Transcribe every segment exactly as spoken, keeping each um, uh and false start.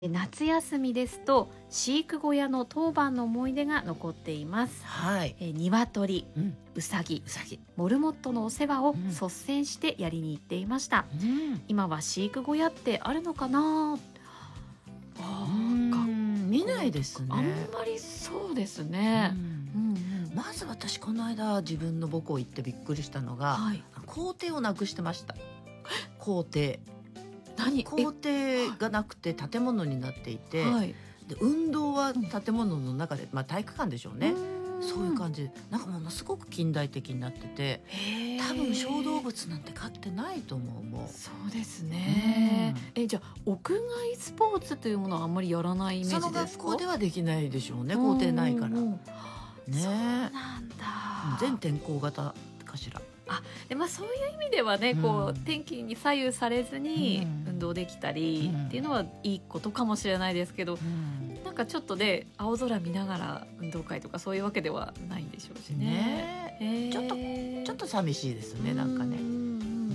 夏休みですと飼育小屋の当番の思い出が残っています。 はい。 え鶏、 うん、 うさぎ、 うさぎ。 モルモットのお世話をうん率先してやりに行っていました。 うん。 今は飼育小屋ってあるのかな。あーか見ないですね。 あんまりそうですね。 うんうんうん、 まず私この間自分の母校行ってびっくりしたのが、 はい、 校庭をなくしてました。校庭。 何校庭がなくて建物になっていて、 はい、 で運動は建物の中で、まあ、体育館でしょうね。 うそういう感じでなんかものすごく近代的になってて、多分小動物なんて飼ってないと思う。もうそうですね、うん、えじゃあ屋外スポーツというものはあんまりやらないイメージですか？ その学校ではできないでしょうね。校庭ないからね。 そうなんだ。 全天候型かしら。 あでまあ、そういう意味ではね、こう、うん、天気に左右されずに運動できたりっていうのはいいことかもしれないですけど、うん、なんかちょっとね青空見ながら運動会とかそういうわけではないんでしょうしね。 ねえー、ちょっとちょっと寂しいですね。なんかね、うん、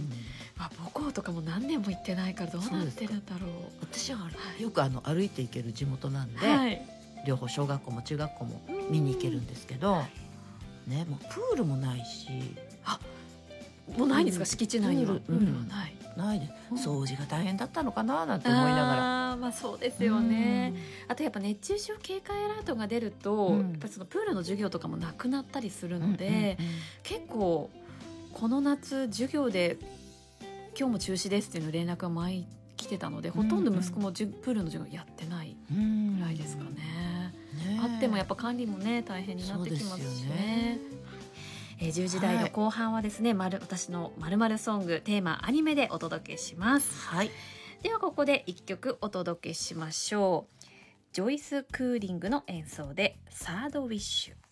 あ母校とかも何年も行ってないからどうなってるんだろう。 私はよくあの歩いて行ける地元なんで、はい、両方小学校も中学校も見に行けるんですけど、ね、もうプールもないし。 あもうないんですか？敷地内にはプールはない、 うん、ないで、掃除が大変だったのかななんて思いながら。 あ、まあ、そうですよね。あとやっぱ熱中症警戒アラートが出ると、うん、やっぱりそのプールの授業とかもなくなったりするので、うんうんうん、結構この夏授業で今日も中止ですっていうの連絡が前来てたので、ほとんど息子もプールの授業やってないぐらいですかね。ねあってもやっぱ管理もね大変になってきますしね。えー、じゅうじ台の後半はですね、はい、私の〇〇ソングテーマアニメでお届けします、はい、ではここでいっきょくお届けしましょう。ジョイス・クーリングの演奏でサードウィッシュ。